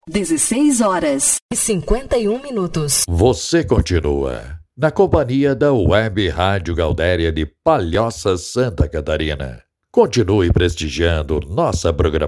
16h51. Você continua na companhia da Web Rádio Gaudéria de Palhoça, Santa Catarina. Continue prestigiando nossa programação.